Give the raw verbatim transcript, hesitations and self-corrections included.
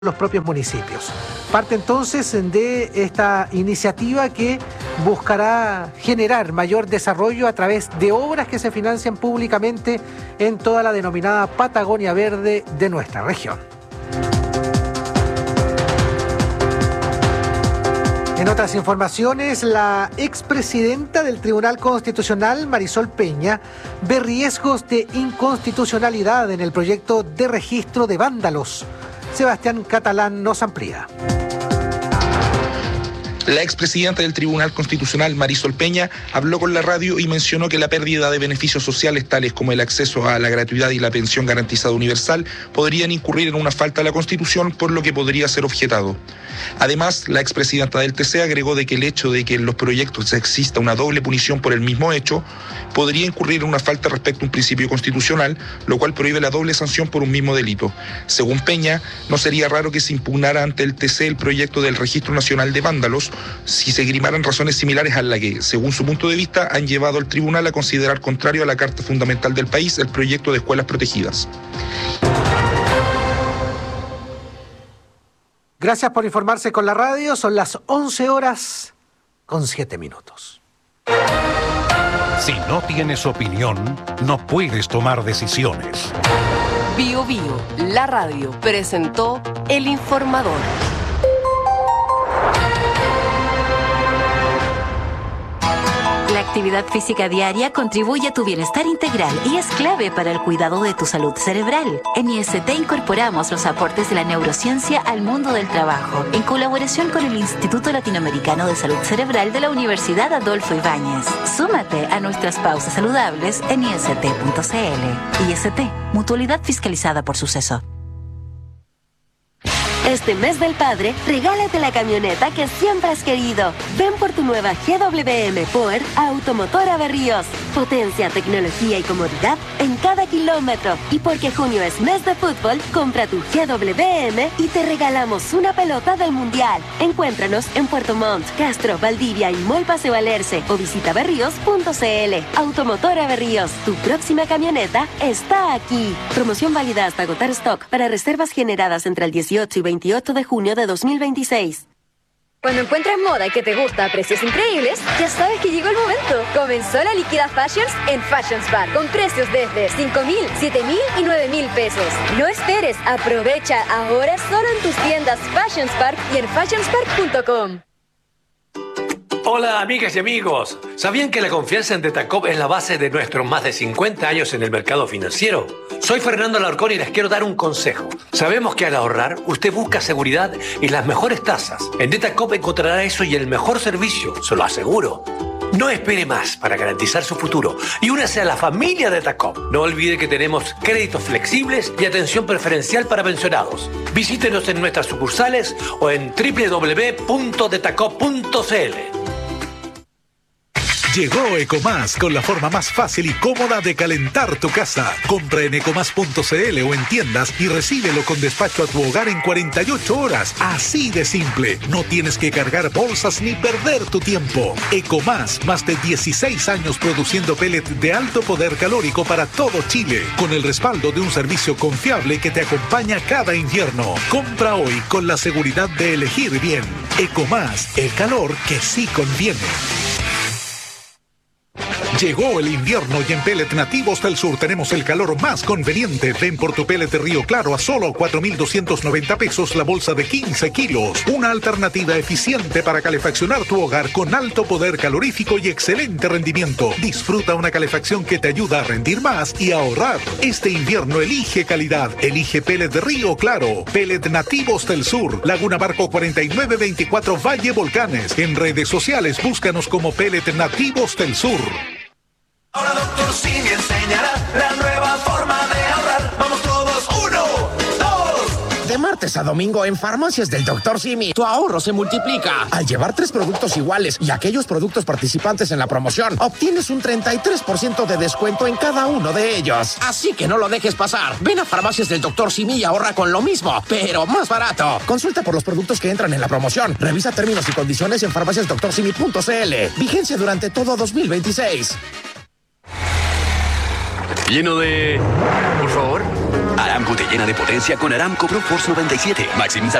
los propios municipios. Parte entonces de esta iniciativa que buscará generar mayor desarrollo a través de obras que se financian públicamente en toda la denominada Patagonia Verde de nuestra región. En otras informaciones, la expresidenta del Tribunal Constitucional, Marisol Peña, ve riesgos de inconstitucionalidad en el proyecto de registro de vándalos. Sebastián Catalán nos amplía. La expresidenta del Tribunal Constitucional, Marisol Peña, habló con la radio y mencionó que la pérdida de beneficios sociales tales como el acceso a la gratuidad y la pensión garantizada universal podrían incurrir en una falta a la Constitución, por lo que podría ser objetado. Además, la expresidenta del T C agregó de que el hecho de que en los proyectos exista una doble punición por el mismo hecho podría incurrir en una falta respecto a un principio constitucional, lo cual prohíbe la doble sanción por un mismo delito. Según Peña, no sería raro que se impugnara ante el T C el proyecto del Registro Nacional de Vándalos si se esgrimaran razones similares a la que, según su punto de vista, han llevado al tribunal a considerar contrario a la Carta Fundamental del país el proyecto de escuelas protegidas. Gracias por informarse con la radio. Son las once horas con siete minutos. Si no tienes opinión, no puedes tomar decisiones. Bio Bio, la radio, presentó El Informador. La actividad física diaria contribuye a tu bienestar integral y es clave para el cuidado de tu salud cerebral. En I S T incorporamos los aportes de la neurociencia al mundo del trabajo, en colaboración con el Instituto Latinoamericano de Salud Cerebral de la Universidad Adolfo Ibáñez. Súmate a nuestras pausas saludables en i s t punto c l. I S T, mutualidad fiscalizada por Suceso. Este mes del padre, regálate la camioneta que siempre has querido. Ven por tu nueva G W M Power a Automotora Berríos. Potencia, tecnología y comodidad en cada kilómetro. Y porque junio es mes de fútbol, compra tu G W M y te regalamos una pelota del Mundial. Encuéntranos en Puerto Montt, Castro, Valdivia y Mall Paseo Alerce o visita berríos punto c l. Automotora Berríos, tu próxima camioneta está aquí. Promoción válida hasta agotar stock para reservas generadas entre el dieciocho y veintiocho de junio de dos mil veintiséis. Cuando encuentras moda que te gusta a precios increíbles, ya sabes que llegó el momento. Comenzó la Liquida Fashions en Fashions Park, con precios desde cinco mil, siete mil y nueve mil pesos. No esperes, aprovecha ahora solo en tus tiendas Fashions Park y en fashions park punto com. Hola amigas y amigos, ¿sabían que la confianza en Detacop es la base de nuestros más de cincuenta años en el mercado financiero? Soy Fernando Alarcón y les quiero dar un consejo. Sabemos que al ahorrar, usted busca seguridad y las mejores tasas. En Detacop encontrará eso y el mejor servicio, se lo aseguro. No espere más para garantizar su futuro y únase a la familia Detacop. No olvide que tenemos créditos flexibles y atención preferencial para pensionados. Visítenos en nuestras sucursales o en w w w punto detacop punto c l. Llegó Ecomás con la forma más fácil y cómoda de calentar tu casa. Compra en ecomás punto c l o en tiendas y recíbelo con despacho a tu hogar en cuarenta y ocho horas. Así de simple. No tienes que cargar bolsas ni perder tu tiempo. Ecomás, más de dieciséis años produciendo pellet de alto poder calórico para todo Chile, con el respaldo de un servicio confiable que te acompaña cada invierno. Compra hoy con la seguridad de elegir bien. Ecomás, el calor que sí conviene. Llegó el invierno y en Pellet Nativos del Sur tenemos el calor más conveniente. Ven por tu pellet de Río Claro a solo cuatro mil doscientos noventa pesos la bolsa de quince kilos. Una alternativa eficiente para calefaccionar tu hogar con alto poder calorífico y excelente rendimiento. Disfruta una calefacción que te ayuda a rendir más y a ahorrar. Este invierno elige calidad. Elige Pellet de Río Claro. Pellet Nativos del Sur. Laguna Barco cuarenta y nueve veinticuatro Valle Volcanes. En redes sociales búscanos como Pellet Nativos del Sur. Ahora doctor Simi enseñará la nueva forma de ahorrar. Vamos todos, uno, dos. De martes a domingo en Farmacias del doctor Simi, tu ahorro se multiplica. Al llevar tres productos iguales y aquellos productos participantes en la promoción, obtienes un treinta y tres por ciento de descuento en cada uno de ellos. Así que no lo dejes pasar. Ven a Farmacias del doctor Simi y ahorra con lo mismo, pero más barato. Consulta por los productos que entran en la promoción. Revisa términos y condiciones en farmacias doctor simi punto c l. Vigencia durante todo dos mil veintiséis. Lleno de... Por favor. Aramco te llena de potencia con Aramco Pro Force noventa y siete. Maximiza